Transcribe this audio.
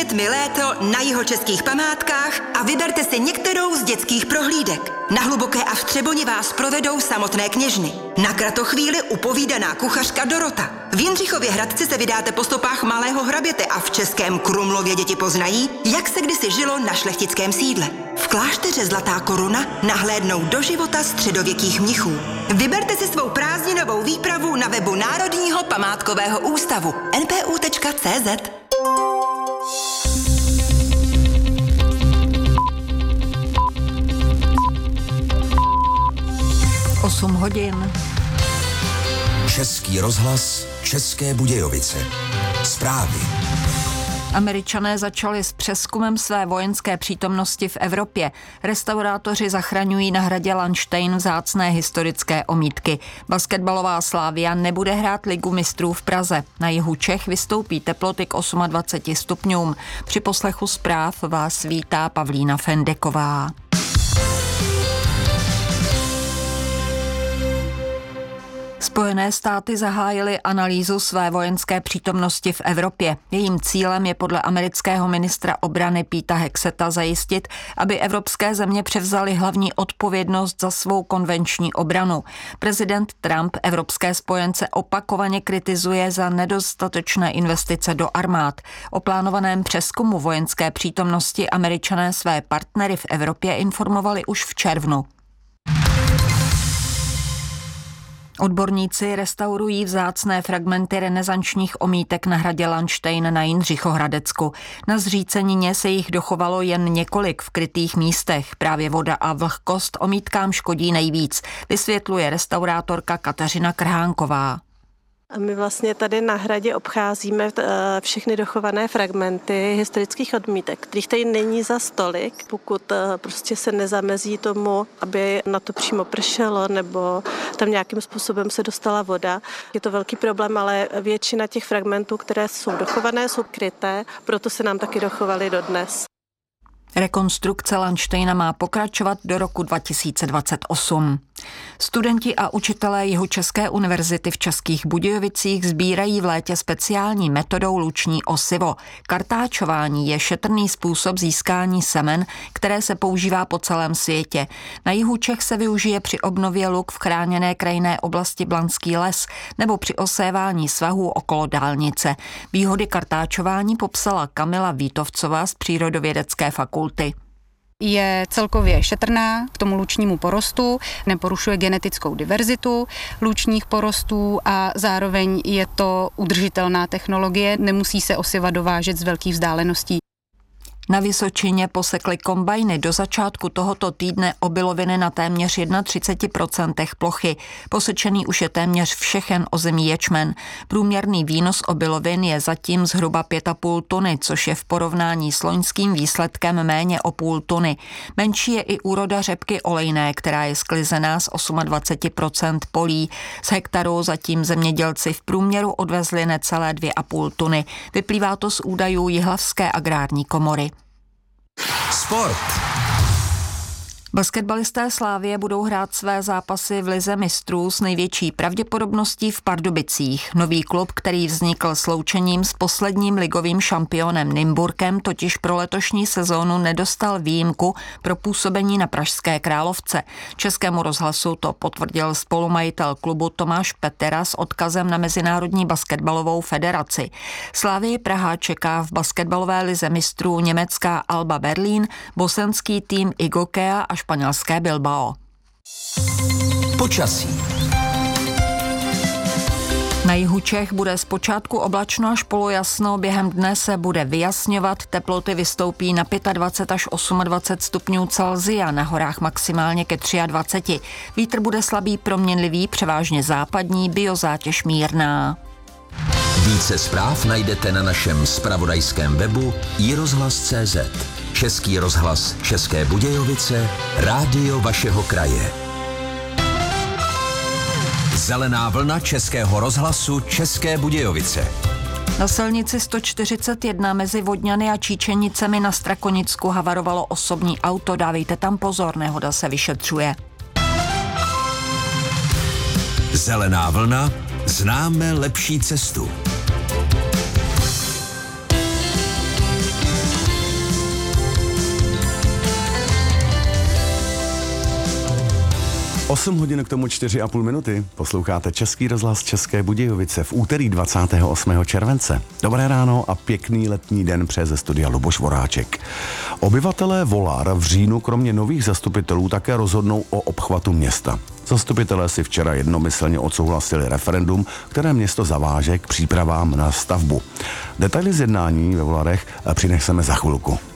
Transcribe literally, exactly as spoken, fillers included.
dětmi léto na jihočeských památkách a vyberte si některou z dětských prohlídek. Na Hluboké a v Třeboni vás provedou samotné kněžny. Na kratochvíli upovídaná kuchařka Dorota. V Jindřichově Hradci se vydáte po stopách malého hraběte a v Českém Krumlově děti poznají, jak se kdysi žilo na šlechtickém sídle. V klášteře Zlatá Koruna nahlédnou do života středověkých mnichů. Vyberte si svou prázdninovou výpravu na webu Národního památkového ústavu en pé ú tečka cé zet. osm hodin. Český rozhlas, České Budějovice. Zprávy. Američané začali s přezkumem své vojenské přítomnosti v Evropě. Restaurátoři zachraňují na hradě Landštejn vzácné historické omítky. Basketbalová Slavia nebude hrát ligu mistrů v Praze. Na jihu Čech vystoupí teploty k dvaceti osmi stupňům. Při poslechu zpráv vás vítá Pavlína Fendeková. Spojené státy zahájily analýzu své vojenské přítomnosti v Evropě. Jejím cílem je podle amerického ministra obrany Peta Hexeta zajistit, aby evropské země převzaly hlavní odpovědnost za svou konvenční obranu. Prezident Trump evropské spojence opakovaně kritizuje za nedostatečné investice do armád. O plánovaném přezkumu vojenské přítomnosti Američané své partnery v Evropě informovali už v červnu. Odborníci restaurují vzácné fragmenty renesančních omítek na hradě Landštejn na Jindřichohradecku. Na zřícenině se jich dochovalo jen několik v krytých místech. Právě voda a vlhkost omítkám škodí nejvíc, vysvětluje restaurátorka Kateřina Krhánková. A my vlastně tady na hradě obcházíme všechny dochované fragmenty historických odmítek, kterých tady není za stolik, pokud prostě se nezamezí tomu, aby na to přímo pršelo nebo tam nějakým způsobem se dostala voda. Je to velký problém, ale většina těch fragmentů, které jsou dochované, jsou kryté, proto se nám taky dochovaly dodnes. Rekonstrukce Landštejna má pokračovat do roku dva tisíce dvacet osm. Studenti a učitelé Jihočeské univerzity v Českých Budějovicích sbírají v létě speciální metodou luční osivo. Kartáčování je šetrný způsob získání semen, které se používá po celém světě. Na jihu Čech se využije při obnově luk v chráněné krajinné oblasti Blanský les nebo při osévání svahů okolo dálnice. Výhody kartáčování popsala Kamila Vítovcová z Přírodovědecké fakulty. Je celkově šetrná k tomu lučnímu porostu, neporušuje genetickou diverzitu lučních porostů a zároveň je to udržitelná technologie, nemusí se osiva dovážet z velkých vzdáleností. Na Vysočině posekly kombajny do začátku tohoto týdne obiloviny na téměř třicet jedna procent plochy. Posečený už je téměř všechen ozimý ječmen. Průměrný výnos obilovin je zatím zhruba pět a půl tuny, což je v porovnání s loňským výsledkem méně o půl tuny. Menší je i úroda řepky olejné, která je sklizená z dvacet osm procent polí. Z hektaru zatím zemědělci v průměru odvezli necelé dvě a půl tuny. Vyplývá to z údajů Jihlavské agrární komory. Sport. Basketbalisté Slavie budou hrát své zápasy v lize mistrů s největší pravděpodobností v Pardubicích. Nový klub, který vznikl sloučením s posledním ligovým šampionem Nymburkem, totiž pro letošní sezónu nedostal výjimku pro působení na Pražské Královce. Českému rozhlasu to potvrdil spolumajitel klubu Tomáš Petera s odkazem na Mezinárodní basketbalovou federaci. Slavii Praha čeká v basketbalové lize mistrů německá Alba Berlín, bosenský tým Igokea a španělské Bilbao. Počasí. Na jihu Čech bude zpočátku oblačno až polojasno, během dne se bude vyjasňovat, teploty vystoupí na dvacet pět až dvacet osm stupňů Celsia, na horách maximálně ke dvaceti třemi. Vítr bude slabý proměnlivý, převážně západní, biozátěž mírná. Více zpráv najdete na našem zpravodajském webu i rozhlas tečka cé zet. Český rozhlas České Budějovice, rádio vašeho kraje. Zelená vlna Českého rozhlasu České Budějovice. Na silnici sto čtyřicet jedna mezi Vodňany a Číčenicemi na Strakonicku havarovalo osobní auto. Dávejte tam pozor, nehoda se vyšetřuje. Zelená vlna, známe lepší cestu. osm hodin k tomu čtyři a půl minuty. Posloucháte Český rozhlas České Budějovice v úterý dvacátého osmého července. Dobré ráno a pěkný letní den přeje ze studia Luboš Voráček. Obyvatelé Volár v říjnu kromě nových zastupitelů také rozhodnou o obchvatu města. Zastupitelé si včera jednomyslně odsouhlasili referendum, které město zaváže k přípravám na stavbu. Detaily z jednání ve Volárech přineseme za chvilku.